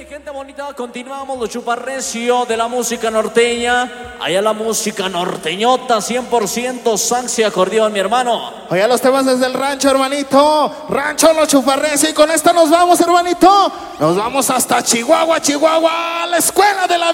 Gente bonita, continuamos los chuparrecio de la música norteña. Allá la música norteñota, 100% sax y acordeón, mi hermano. Oye, los temas desde el rancho, hermanito. Rancho Los Chuparrecio. Y con esto nos vamos, hermanito. Nos vamos hasta Chihuahua, Chihuahua, a la escuela de la